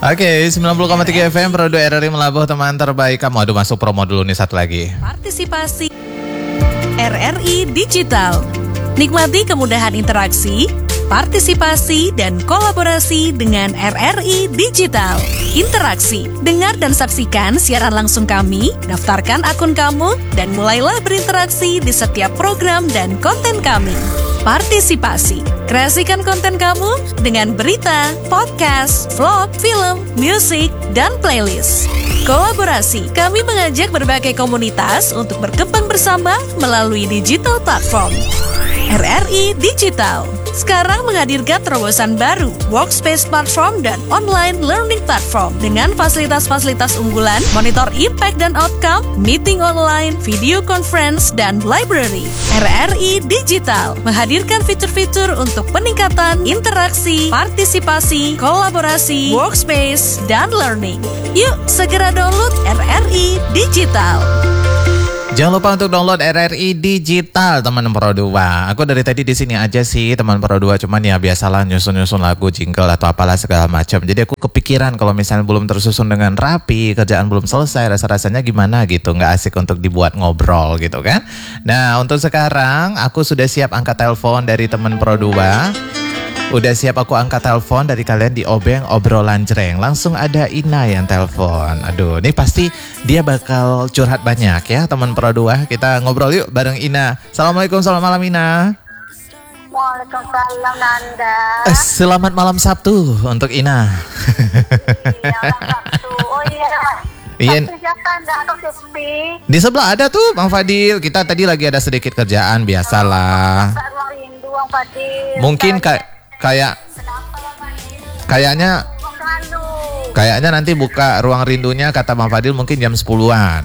Oke, 90,3 FM Produk RRI Melabuh, teman terbaik kamu. Aduh, masuk promo dulu nih, satu lagi. Partisipasi RRI Digital. Nikmati kemudahan interaksi, partisipasi, dan kolaborasi dengan RRI Digital. Interaksi, dengar dan saksikan siaran langsung kami, daftarkan akun kamu, dan mulailah berinteraksi di setiap program dan konten kami. Partisipasi, kreasikan konten kamu dengan berita, podcast, vlog, film, musik, dan playlist. Kolaborasi, kami mengajak berbagai komunitas untuk berkembang bersama melalui digital platform. RRI Digital sekarang menghadirkan terobosan baru, workspace platform dan online learning platform dengan fasilitas-fasilitas unggulan, monitor impact dan outcome, meeting online, video conference, dan library. RRI Digital menghadirkan fitur-fitur untuk peningkatan interaksi, partisipasi, kolaborasi, workspace, dan learning. Yuk, segera download RRI Digital. Jangan lupa untuk download RRI Digital, teman Pro 2. Aku dari tadi di sini aja sih, teman Pro 2. Cuman ya biasalah nyusun-nyusun lagu, jingle atau apalah segala macam. Jadi aku kepikiran kalau misalnya belum tersusun dengan rapi, kerjaan belum selesai, rasa-rasanya gimana gitu. Nggak asik untuk dibuat ngobrol gitu kan. Nah, untuk sekarang aku sudah siap angkat telepon dari teman Pro 2. Udah siap aku angkat telepon dari kalian di Obeng Obrolan Jreng. Langsung ada Ina yang telepon. Aduh, ini pasti dia bakal curhat banyak ya, teman Pro 2. Kita ngobrol yuk bareng Ina. Assalamualaikum, selamat malam Ina. Waalaikumsalam Nanda. Selamat malam Sabtu untuk Ina. Iya, Sabtu. Oh iya. Iya. Siapa Anda atau sepi? Di sebelah ada tuh Bang Fadil. Kita tadi lagi ada sedikit kerjaan biasalah. Ruang rindu Bang Fadil. Mungkin kayaknya nanti buka ruang rindunya kata Bang Fadil mungkin jam 10-an.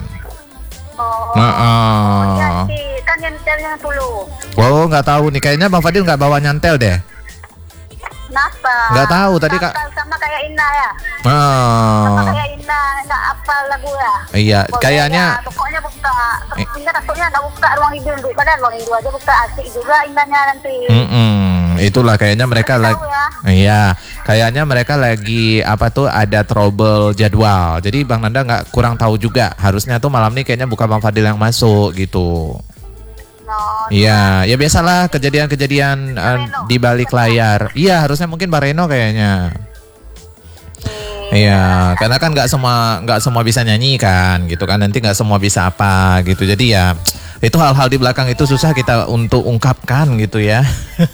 Oh, kan nyentelnya 10. Oh, nggak tahu nih. Kayaknya Bang Fadil nggak bawa nyantel deh. Kenapa? Nggak tahu tadi Kak. Sama kayak Ina ya. Sama kayak Ina, nggak apa lagu ya. Iya, Pokoknya, kayaknya. Pokoknya buka. Ina takutnya nggak buka ruang rindu. Padahal ruang rindu aja buka, asik juga Inanya nanti. Itulah kayaknya mereka lagi. Ya. Iya, kayaknya mereka lagi ada trouble jadwal. Jadi Bang Nanda nggak kurang tahu juga. Harusnya tuh malam nih kayaknya bukan Bang Fadil yang masuk gitu. Iya, ya biasalah kejadian-kejadian di balik layar. Iya, harusnya mungkin Mbak Reno kayaknya. Iya, karena kan nggak semua bisa nyanyi kan, gitu kan. Nanti nggak semua bisa apa gitu. Jadi ya itu hal-hal di belakang itu susah kita untuk ungkapkan gitu ya.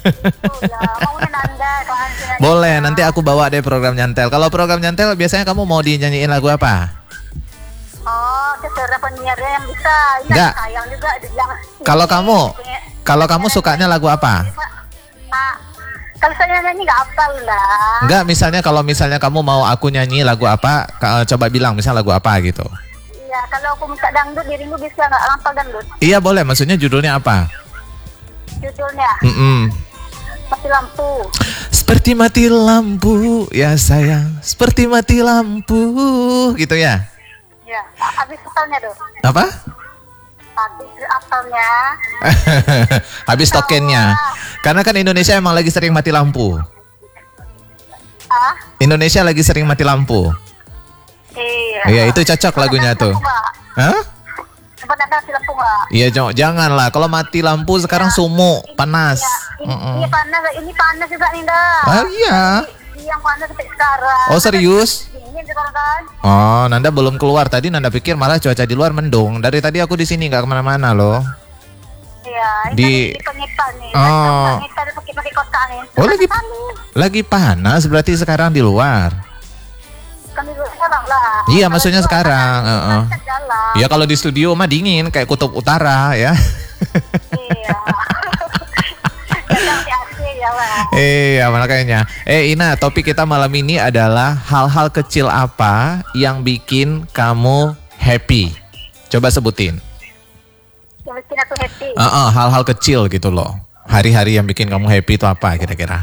Boleh, nanti aku bawa deh program nyantel. Kalau program nyantel biasanya kamu mau dinyanyiin lagu apa? Oh, terserah penyiarnya yang bisa. Enggak. Sayang juga dibilang. Kalau kamu sukanya lagu apa? Kalau saya nyanyi nggak hafal lah. Enggak, kalau misalnya kamu mau aku nyanyi lagu apa, coba bilang misal lagu apa gitu. Iya, kalau aku minta dangdut dirimu bisa nggak hafal dangdut? Iya boleh, maksudnya judulnya apa? Judulnya? Mati lampu. Seperti mati lampu, ya sayang. Seperti mati lampu, gitu ya? Ya, habis hafalnya tuh. Apa? Habis hafalnya. Habis tokennya. Karena kan Indonesia emang lagi sering mati lampu. Indonesia lagi sering mati lampu. Iya, itu cocok lagunya tuh. Hah? Sempat mati lampu nggak? Iya, janganlah. Kalau mati lampu sekarang sumuk, panas. Ini panas, ini panas juga nih dah. Iya. Yang panas sampai sekarang. Oh serius? Dingin sekarang kan? Oh, Nanda belum keluar. Tadi Nanda pikir malah cuaca di luar mendung. Dari tadi aku di sini nggak kemana-mana loh. Iya, di pengipas nih. Oh. Pakai kotak nih. Oh, lagi panas berarti sekarang di luar. Kan di luar sekarang lah. Iya, maksudnya sekarang. Iya, kalau di studio mah dingin kayak kutub utara ya. Iya. Iya, makanya. Ina, topik kita malam ini adalah hal-hal kecil apa yang bikin kamu happy. Coba sebutin. Yang bikin aku happy. Hal-hal kecil gitu loh. Hari-hari yang bikin kamu happy itu apa kira-kira?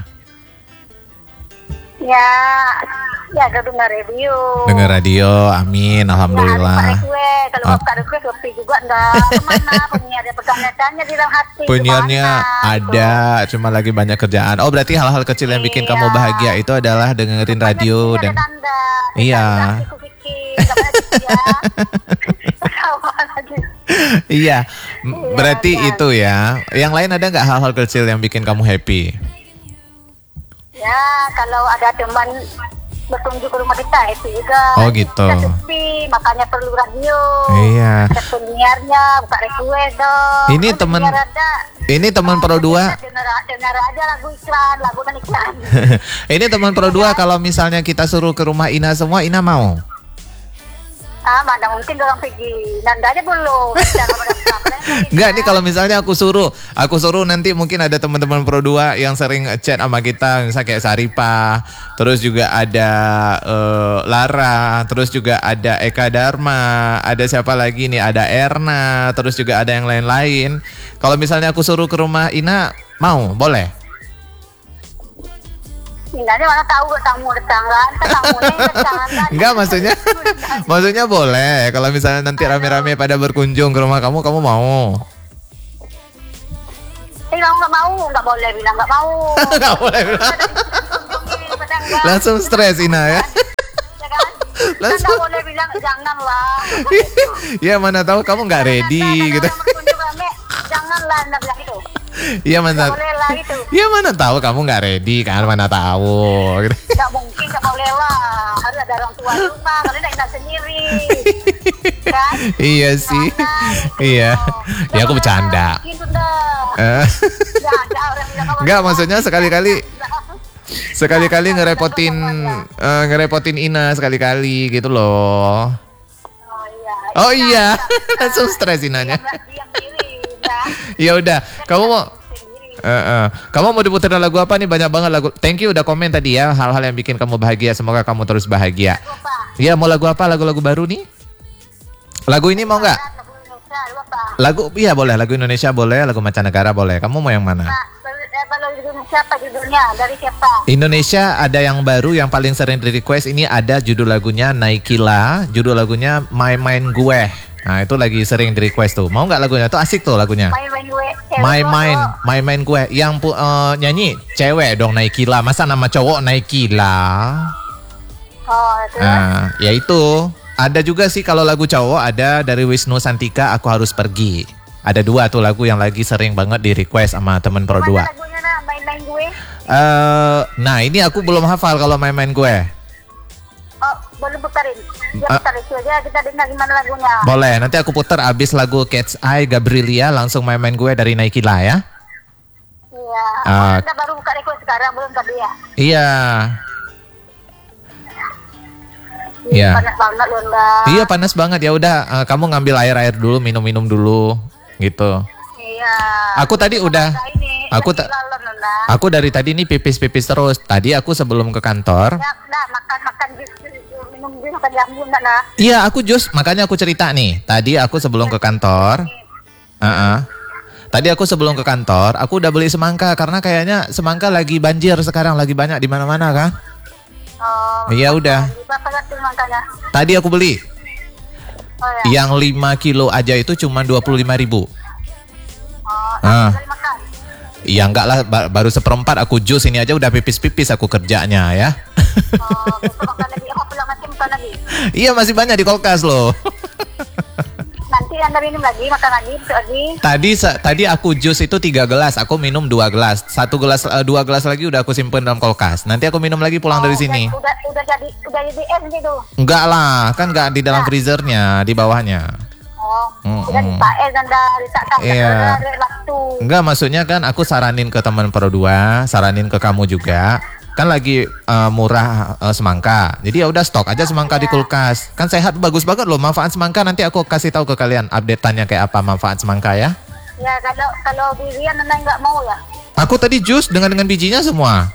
Ya dengar radio. Dengar radio, amin, alhamdulillah. Kalau buka request kopi juga enggak kemana. Penyiarnya pertanyaannya di dalam hati. Penyiarnya ada, cuma lagi banyak kerjaan. Oh berarti hal-hal kecil yang bikin kamu bahagia itu adalah dengerin radio dan. Iya. Aku pikir, nggak banyak ya. Ketawa lagi. Iya, berarti kan. itu ya. Yang lain ada nggak hal-hal kecil yang bikin kamu happy? Ya, kalau ada teman berkunjung ke rumah kita itu juga. Oh, gitu. Kita sepi, makanya perlu radio. Iya. Ada penyiarnya, buka request dong. Ini Oh, temen- penyiar ada. Ini teman Pro 2. Dengar aja lagu iklan, lagu dan iklan. Ini teman Pro 2 kalau misalnya kita suruh ke rumah Ina semua, Ina mau? Mana mungkin orang pergi. Nanda aja belum. Enggak, nih kalau misalnya aku suruh nanti mungkin ada teman-teman Pro 2 yang sering chat sama kita, misalnya kayak Saripah, terus juga ada Lara, terus juga ada Eka Dharma, ada siapa lagi nih, ada Erna, terus juga ada yang lain-lain. Kalau misalnya aku suruh ke rumah Ina, mau? Boleh? Nanda mana tahu tamu datang kan? Tamunya datang kan? Enggak, maksudnya boleh. Kalau misalnya nanti rame-rame pada berkunjung ke rumah kamu mau? Kalau nggak mau, nggak boleh bilang nggak mau. Nggak boleh bilang. Langsung stres Ina ya. Ya kan? Langsung. Nggak boleh bilang janganlah. Ya mana tahu kamu nggak ready gitu. Janganlah Nanda bilang itu. Iya mana. Nggak boleh lah itu. Ya mana tahu kamu nggak ready kan, mana tahu. Gitu. Nggak mungkin, nggak boleh lah. Harus ada orang tua di rumah, kalau tidak sendiri. Kan? Iya sih. Iya. Ya aku bercanda. Gitu dah. Nggak ada orang bilang kamu Enggak, maksudnya sekali-kali ngerepotin Ina sekali-kali gitu loh. Oh iya. Langsung stres Inanya. Diam diri, ya. Ya udah, kamu mau diputerin lagu apa nih? Banyak banget lagu. Thank you udah komen tadi ya, hal-hal yang bikin kamu bahagia. Semoga kamu terus bahagia. Iya, mau lagu apa? Lagu-lagu baru nih? Lagu ini mau nggak? Lagu, iya boleh. Lagu Indonesia boleh, lagu mancanegara boleh. Kamu mau yang mana? Kalau siapa judulnya? Dari siapa? Indonesia ada yang baru yang paling sering di request. Ini ada judul lagunya Naikila, judul lagunya Main Gue. Nah itu lagi sering di request tuh. Mau nggak lagunya? Tuh asik tuh lagunya. Main gue. Main Gue. Yang nyanyi cewek dong Naikila. Masa nama cowok Naikila? Oh, itu. Nah, ya itu. Ada juga sih kalau lagu cowok ada dari Wisnu Santika, Aku Harus Pergi. Ada 2 tuh lagu yang lagi sering banget di request sama temen Pro 2. Mana lagunya main gue? Nah ini aku belum hafal kalau Main Gue. Oh, boleh putarin. Dia putar itu aja, kita dengar gimana lagunya. Boleh, nanti aku putar abis lagu Cat's Eye Gabrielia langsung Main Gue dari Naikila ya. Iya. Kita baru buka request sekarang, belum tadi ya? Iya. Iya. Panas banget loh, Mbak. Iya panas banget, ya udah kamu ngambil air dulu, minum dulu gitu. Iya. Aku tadi udah aku dari tadi nih pipis terus. Tadi aku sebelum ke kantor. Ya, makan jus, minum jus, makan jambu enggak nah. Iya, aku makanya aku cerita nih. Tadi aku sebelum ke kantor. Tadi aku sebelum ke kantor, aku udah beli semangka karena kayaknya semangka lagi banjir sekarang, lagi banyak di mana-mana kan? Oh. Iya udah. Berapa ratus makanya? Tadi aku beli. Oh ya. Yang 5 kilo aja itu cuma 25.000. Oh, sekali makan. Iya enggak lah, baru seperempat aku jus, ini aja udah pipis aku kerjanya ya. Oh, besok makan lagi. Apa pulang macam makan lagi? Iya masih banyak di kulkas loh. Nanti Anda minum lagi, makan lagi, besok lagi. Tadi aku jus itu 3 gelas, aku minum 2 gelas. 2 gelas lagi udah aku simpen dalam kulkas. Nanti aku minum lagi pulang dari sini. Udah jadi es gitu. Enggak lah, kan enggak di dalam freezernya, di bawahnya. Oh, udah dipakai Anda letakkan ada waktu. Enggak, maksudnya kan aku saranin ke teman Pro 2, saranin ke kamu juga. Kan lagi murah semangka. Jadi ya udah stok aja semangka di kulkas. Kan sehat, bagus banget loh manfaat semangka. Nanti aku kasih tahu ke kalian update-annya kayak apa manfaat semangka ya. Ya kalau durian Anda enggak mau ya. Aku tadi jus dengan bijinya semua.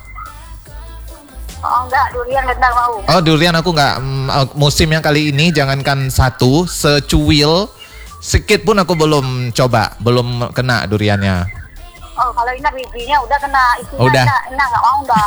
Oh enggak, durian Anda mau. Oh, durian aku enggak. Musim yang kali ini jangankan satu, secuil sedikit pun aku belum coba, belum kena duriannya. Oh, kalau ini bijinya udah kena isinya. Udah. Enggak mau dah.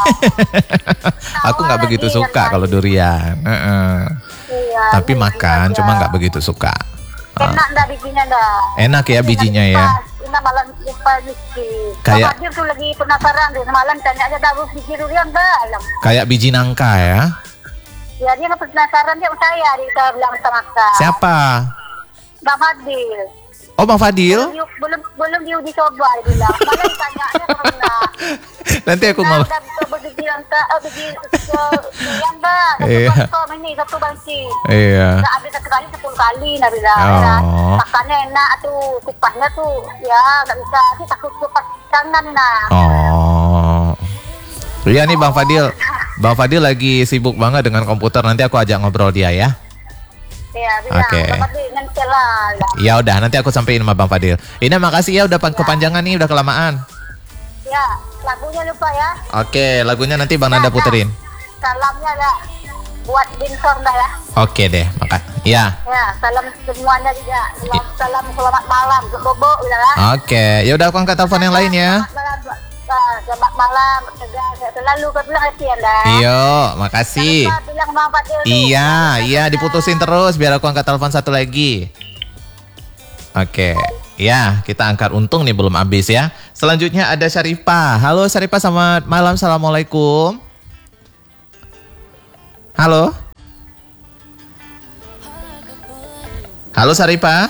Aku nggak begitu suka kalau durian. Iya, Tapi makan, cuma nggak begitu suka. Enak dah bijinya dah. Enak ya bijinya ya. Ini malam lupa biji. Kayak- Hadir tuh lagi penasaran deh. Malam tanya aja dah biji durian dah. Kayak biji nangka ya. Ya dia kan penasaran dia sama saya, dia bilang sama Kak. Siapa? Bang Fadil. Oh, Bang Fadil? Belum diuji coba dia bilang. Malah ditanya pernah. Nanti aku mau. Udah pergi yang pergi ke yang dah. Iya. Satu banci. Iya. Dah habis satu kali 10 kali nak bilang. Oh. Makannya enak tuh, kupasnya tuh. Ya, enggak bisa. Sih takut kupas tangan nah. Oh. Iya nih Bang Fadil. Bang Fadil lagi sibuk banget dengan komputer. Nanti aku ajak ngobrol dia ya. Ya, bilang. Oke. Bang Fadil nanti lah. Ya udah, nanti aku sampein sama Bang Fadil. Ini makasih ya udah kepanjangan nih, udah kelamaan. Ya, lagunya lupa ya. Oke, lagunya nanti Bang Nanda puterin. Salamnya dah buat Binsor dah ya. Oke deh, ya. Ya, salam semuanya juga. Salam selamat malam, bobo udah lah. Oke, ya udah aku angkat telepon yang lain ya. Selamat malam, selalu kau bilang hati anda. Iyo, makasih. Bilang Bang Fadil. Iya, diputusin terus biar aku angkat telepon satu lagi. Oke, ya kita angkat, untung nih belum habis ya. Selanjutnya ada Syarifah. Halo Syarifah, selamat malam, assalamualaikum. Halo. Halo Syarifah.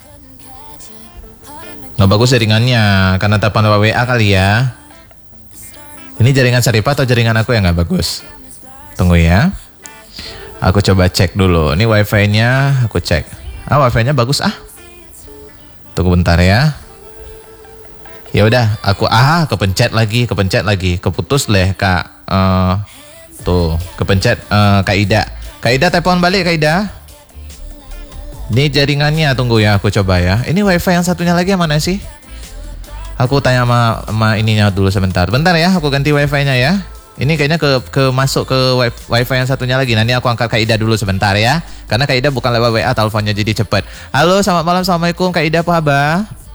Nggak bagus jaringannya, karena telepon WA kali ya. Ini jaringan Syarifah atau jaringan aku yang nggak bagus? Tunggu ya. Aku coba cek dulu. Ini wifi-nya aku cek. Wifi-nya bagus ah. Tunggu bentar ya. Ya udah, aku kepencet lagi, keputus leh Kak. Tuh, kepencet Kak Ida. Kak Ida telepon balik Kak Ida. Ini jaringannya, tunggu ya, aku coba ya. Ini wifi yang satunya lagi yang mana sih? Aku tanya sama ininya dulu sebentar. Bentar ya, aku ganti wifi-nya ya. Ini kayaknya masuk ke wifi yang satunya lagi. Nanti aku angkat Kak Ida dulu sebentar ya. Karena Kak Ida bukan lewat WA, teleponnya jadi cepet. Halo, selamat malam, assalamualaikum Kak Ida, apa kabar?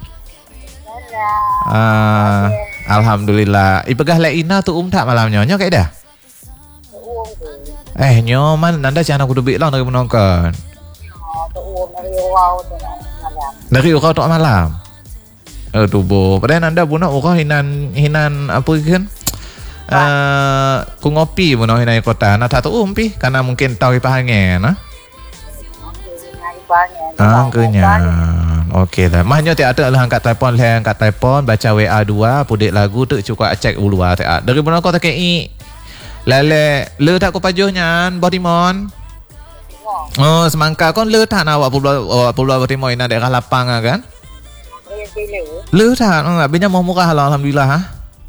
Alhamdulillah. Ipegah leina tu tak malamnya, Kak Ida? Nyoman, nanda siapa aku dubik lang dari menongkan. Dari urau tok malam. Aduh bo, padahal nanda bunak urau hinan apa kan? Ku ngopi bunak hinan kota. Nah tak tahu pi, karena mungkin tahu ipahangnya, nah. Kenyan. Okey dah. Mahnya tak ada lah angkat telefon, baca WA 2, pudik lagu tu cukup cek ulu ah tak. Dari mana kau tak kei? Lale, le tak ku pajuhnya, Botimon. Oh, semangka kon le tak nak awak pulau Botimon ina daerah lapang kan? Le tak, binya mau murah alhamdulillah ha.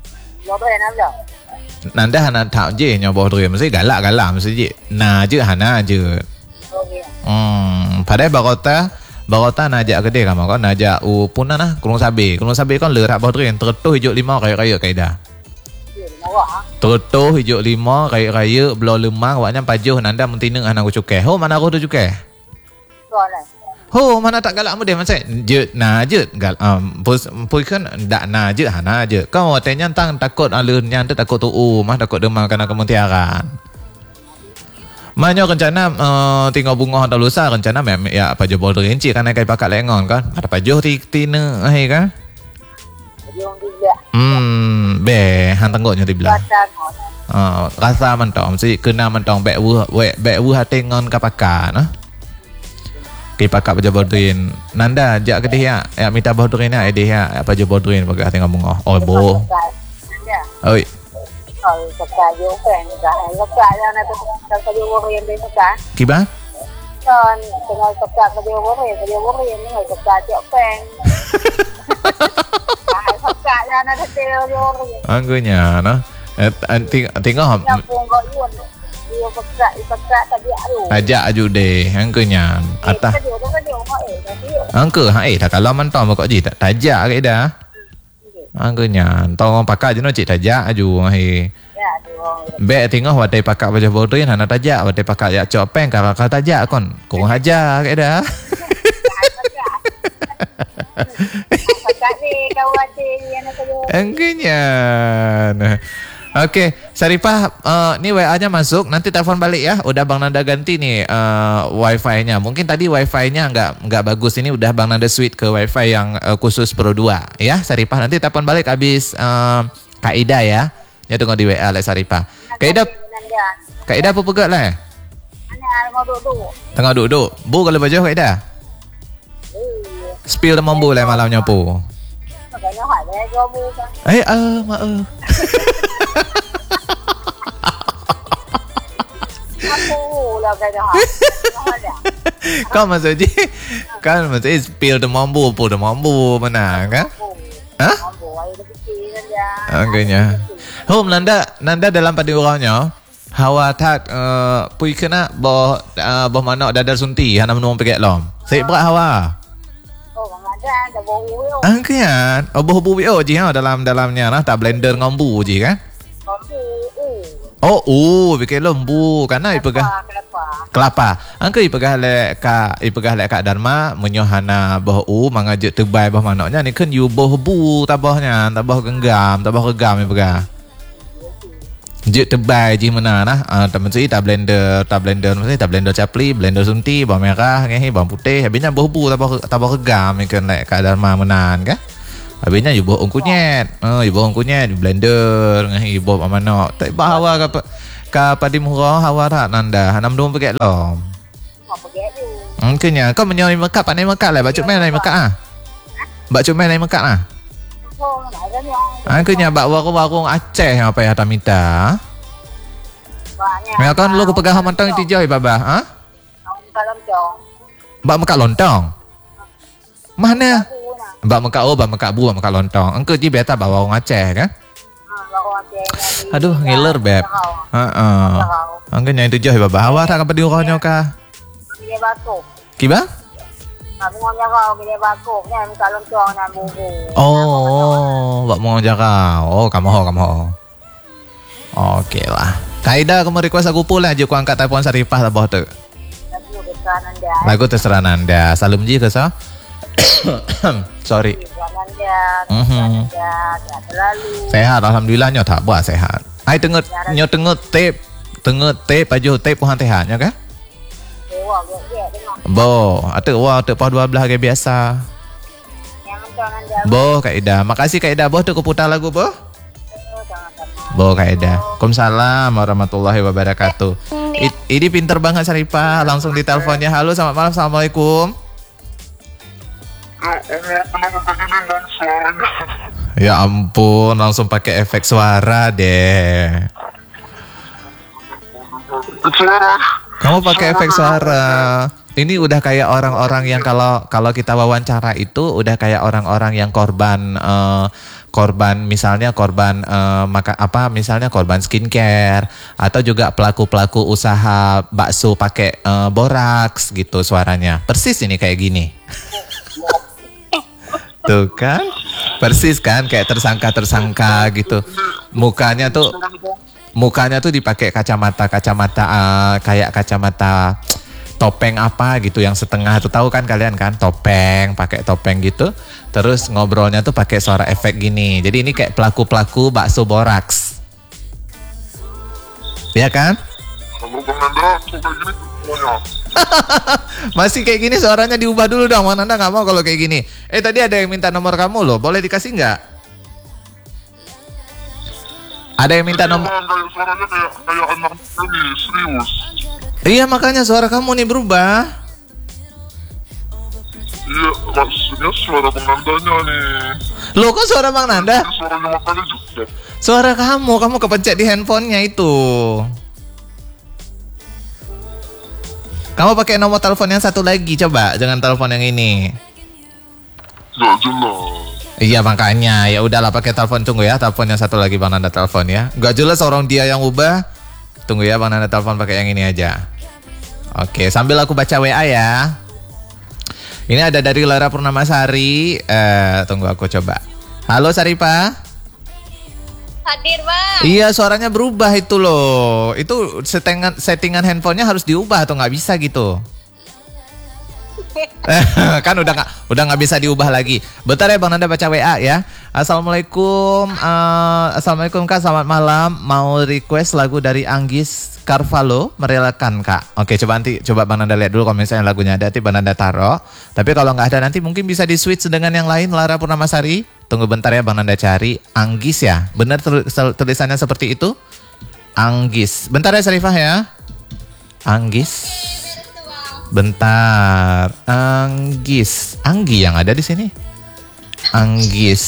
Nanda hana tak je nyoboh tu mesti galak mesti je. Nah je hana je. Padahal Barota najak gede kamu kan najak punan lah Gunung Sabi kan lerak bawah train teretuh hijau 5 raya Kaidah. Teretuh hijau 5 raya belau lemang waknya pajuh nanda mentineng anak aku cukai. Ho mana aku tu cukai? Ho mana tak galak mu deh masa je na je gal kan dak na je hana je. Kau tanya tang takut alun yang tu takut tu mah takut demam karena kemuntiaran. Maknya rencana tinggal bunga atau lusa rencana ya pajuh bol rinci kan naik pakat lengon kan ada pajuh tina kan han tenggoknya dibilang rasa mentong mesti kena mentong bek hati ngon kapakan ki pakat pajuh bol rin nanda jak ke dia ya minta bol rin ya dia pajuh bol rin pakai tinggal bunga bo oi Kiba? Tengah sekak ke dia worry ni sekak tiap peng. Sekak dah nak dia worry. Anggunya nah. Tengok dia sekak tadi aduh. Ajak aju deh anggunya. Atah. Angku tak kalau mentong kok ji tak tajak ke dah. Anggunya tong pakai je no cik tajak aju Bek tengok wadai pakak baju bodoh yang anak tajak wadai pakak ya copeng kalau tajak kon kurang ajar kayak dah. Engkanya. Oke, Syarifah, ni WA-nya masuk, nanti telepon balik ya. Udah Bang Nanda ganti nih wifi-nya. Mungkin tadi wifi-nya nggak bagus, ini udah Bang Nanda switch ke wifi yang khusus Pro 2 ya. Syarifah nanti telepon balik habis Kak Ida ya. Ya tunggu di WA lah Syarifah. Kak Ida apa pegat lah? mau duduk. Tengah duduk. Bu kalau baju Kak Ida. Spill demam bu lah malamnya pu. Makanya hỏi về cho bu kan. Mak Aku lah kaya hỏi. Kau maksudnya kan maksudnya spill demam bu mana kan? Hah? Angkanya. Home Nanda dalam pada orangnya hawa tak pui kena boh mana dadar sunti hana menung pakai lom. Saya berat hawa. Ada bau. Angkanya. Boh bu je ha dalamnya lah tak blender ngombu je kan? Pakai lembu karena ipegah kelapa. Angka ipegah lek Kak Dharma menyohana boh mangajak tebai boh manoknya ni kan you boh bu tabahnya, tabah genggam, tabah regam ipegah. Je tebai je mana nah temen si tak blender mesti tak blender capli, blender sunti, bawang merah, ngehi bawang putih, habisnya boh bu tabah regam ikan lek Kak Dharma menan kan. Habisnya you boh kunyit. You boh kunyit blender ngehi boh manok. Tak bawa ka padi murah hawa tak Nanda. Hanam dum pakai lom. Mungkinnya kau menyoi Mekah pandai Mekah lah. Bacuk main lain Mekah ah. Bacuk main lain Mekah lah. Angkanya bak warung Aceh apa ya Tamita. Ya kan lu pegang hamantang itu jauh baba, ha? Bak Mekah lontong. Mana? Bak Mekah bu, Mekah lontong. Engkau je beta bawa warung Aceh kan? Aduh, ngiler beb. Angkanya itu jauh baba. Hawa tak apa di orangnya kah? Kiba? Bak mau jaga. Kamu ho. Oke lah. Kaida kamu request aku pula je ku angkat telefon Saripah lah boh tu. Lagu terserah Nanda. Salam je ke sa? Sorry. Sehat alhamdulillah nyo tak buat sehat. Ai tengah tape baju tape puhan tehatnya kan? Bo, atau pah 12 kayak biasa. Bo Kak Ida, makasih Kak Ida. Bo tu putar lagu bo. Bo Kak Ida. Waalaikumsalam warahmatullahi wabarakatuh. Ini pinter banget Saripah, langsung di teleponnya. Halo, selamat malam, assalamualaikum. Ya ampun, langsung pakai efek suara deh. Kamu pakai efek suara. Ini udah kayak orang-orang yang kalau kita wawancara itu udah kayak orang-orang yang korban misalnya korban misalnya korban skincare atau juga pelaku-pelaku usaha bakso pakai boraks gitu suaranya. Persis ini kayak gini. Tuh kan? Persis kan kayak tersangka gitu. Mukanya tuh dipakai kacamata kayak kacamata topeng apa gitu yang setengah tuh, tahu kan kalian kan, pakai topeng gitu. Terus ngobrolnya tuh pakai suara efek gini. Jadi ini kayak pelaku bakso boraks. Iya kan? Kalau Bang Nanda kayak gini semuanya. Masih kayak gini suaranya diubah dulu dong. Bang Nanda nggak mau kalau kayak gini. Tadi ada yang minta nomor kamu loh. Boleh dikasih nggak? Ada yang minta nomor. Suaranya kayak anak ini serius. Iya makanya suara kamu nih berubah. Iya maksudnya suara Bang Nandanya nih. Loh kok suara Bang Nanda? Suaranya makanya juga. Suara kamu kepencet di handphonenya itu. Kamu pakai nomor telepon yang satu lagi coba, jangan telepon yang ini. Gak jelas. Iya makanya, ya udahlah pakai telepon, tunggu ya, telepon yang satu lagi Bang Nanda telepon ya. Gak jelas orang dia yang ubah. Tunggu ya Bang Nanda telepon pakai yang ini aja. Oke, sambil aku baca WA ya. Ini ada dari Lara Purnamasari. Tunggu aku coba. Halo Saripah. Hadir Bang. Iya suaranya berubah itu loh. Itu settingan handphonenya harus diubah atau nggak bisa gitu? Kan udah nggak bisa diubah lagi. Bentar ya Bang Nanda baca WA ya. Assalamualaikum Kak, selamat malam. Mau request lagu dari Anggis Carvalho, Merelakan Kak. Oke coba Bang Nanda lihat dulu kalau misalnya lagunya ada, nanti Bang Nanda taruh. Tapi kalau nggak ada nanti mungkin bisa di switch dengan yang lain. Lara Purnamasari. Tunggu bentar ya Bang Nanda cari. Anggis ya, benar tulisannya seperti itu? Anggis. Bentar ya Saripah ya. Anggis Bentar. Anggi yang ada di sini. Anggis.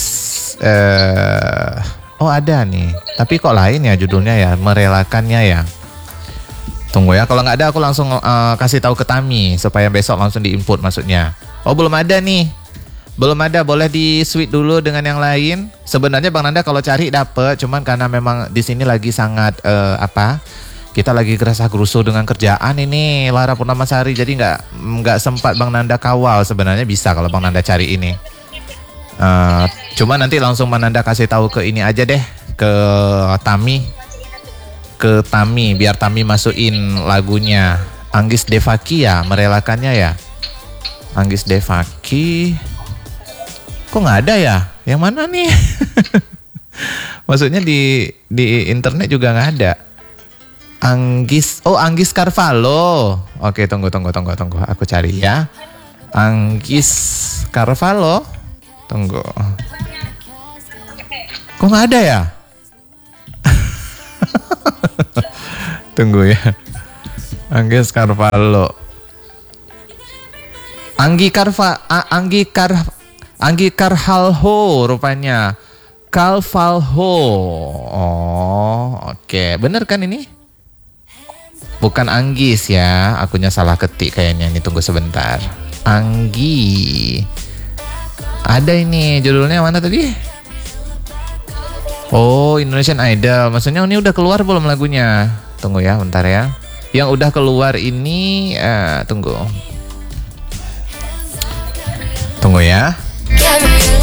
Oh ada nih. Tapi kok lain ya judulnya ya, merelakannya ya. Tunggu ya, kalau nggak ada aku langsung kasih tahu ke Tami supaya besok langsung diinput maksudnya. Oh belum ada nih. Belum ada, boleh di switch dulu dengan yang lain. Sebenarnya Bang Nanda kalau cari dapet, cuman karena memang di sini lagi sangat kita lagi gerasa-gerusu dengan kerjaan ini Lara Purnamasari, jadi nggak sempat Bang Nanda kawal. Sebenarnya bisa kalau Bang Nanda cari ini. Cuma nanti langsung Bang Nanda kasih tahu ke ini aja deh, ke Tami, biar Tami masukin lagunya. Anggis Devaki ya, merelakannya ya. Anggis Devaki. Kok nggak ada ya? Yang mana nih? Maksudnya di internet juga nggak ada. Anggis Carvalho. Oke, tunggu. Aku cari ya. Anggis Carvalho. Tunggu. Kok nggak ada ya? Tunggu ya. Anggis Carvalho. Anggi Carvalho rupanya. Carvalho. Oh, oke. Bener kan ini? Bukan Anggis ya. Akunya salah ketik kayaknya. Ini tunggu sebentar. Anggi. Ada ini. Judulnya mana tadi? Oh, Indonesian Idol. Maksudnya ini udah keluar belum lagunya? Tunggu ya, bentar ya. Yang udah keluar ini tunggu ya.